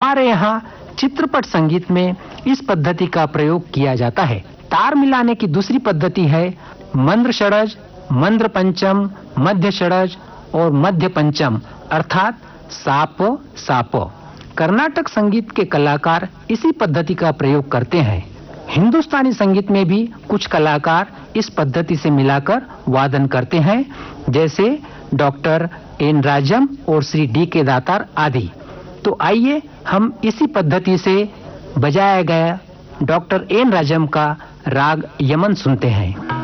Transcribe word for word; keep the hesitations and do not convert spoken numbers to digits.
हमारे यहाँ चित्रपट संगीत में इस पद्धति का प्रयोग किया जाता है। तार मिलाने की दूसरी पद्धति है मंद्र षडज, मंद्र पंचम, मध्य षडज और मध्य पंचम अर्थात साप साप। कर्नाटक संगीत के कलाकार इसी पद्धति का प्रयोग करते हैं। हिंदुस्तानी संगीत में भी कुछ कलाकार इस पद्धति से मिलाकर वादन करते हैं, जैसे डॉक्टर एन राजम और श्री डी के दातार आदि। तो आइए हम इसी पद्धति से बजाया गया डॉक्टर एन राजम का राग यमन सुनते हैं।